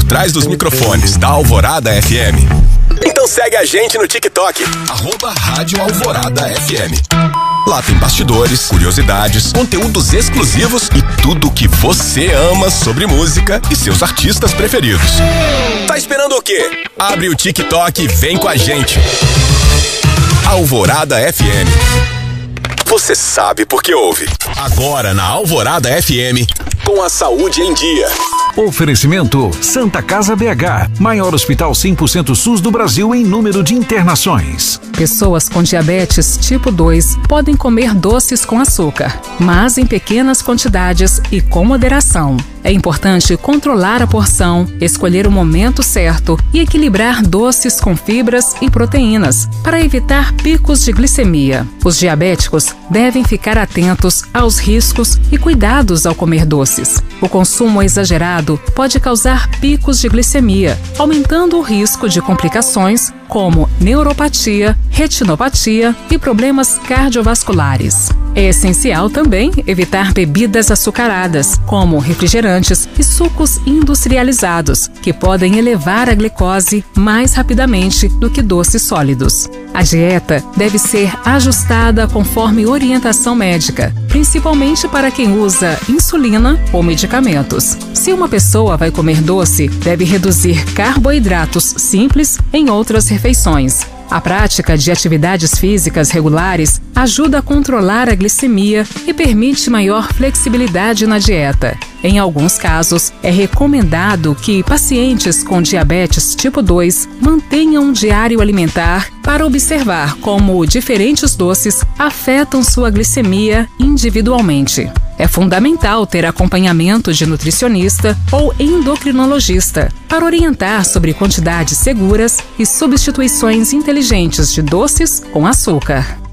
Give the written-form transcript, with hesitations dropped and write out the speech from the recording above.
trás dos microfones da Alvorada FM? Então segue a gente no TikTok, @Rádio Alvorada FM. Lá tem bastidores, curiosidades, conteúdos exclusivos e tudo que você ama sobre música e seus artistas preferidos. Tá esperando o quê? Abre o TikTok e vem com a gente. Alvorada FM. Você sabe por que ouve. Agora na Alvorada FM, com a saúde em dia. Oferecimento Santa Casa BH, maior hospital 100% SUS do Brasil em número de internações. Pessoas com diabetes tipo 2 podem comer doces com açúcar, mas em pequenas quantidades e com moderação. É importante controlar a porção, escolher o momento certo e equilibrar doces com fibras e proteínas para evitar picos de glicemia. Os diabéticos devem ficar atentos aos riscos e cuidados ao comer doces. O consumo exagerado pode causar picos de glicemia, aumentando o risco de complicações como neuropatia, retinopatia e problemas cardiovasculares. É essencial também evitar bebidas açucaradas, como refrigerantes e sucos industrializados, que podem elevar a glicose mais rapidamente do que doces sólidos. A dieta deve ser ajustada conforme orientação médica, principalmente para quem usa insulina ou medicamentos. Se uma pessoa vai comer doce, deve reduzir carboidratos simples em outras refeições. A prática de atividades físicas regulares ajuda a controlar a glicemia e permite maior flexibilidade na dieta. Em alguns casos, é recomendado que pacientes com diabetes tipo 2 mantenham um diário alimentar para observar como diferentes doces afetam sua glicemia individualmente. É fundamental ter acompanhamento de nutricionista ou endocrinologista para orientar sobre quantidades seguras e substituições inteligentes de doces com açúcar.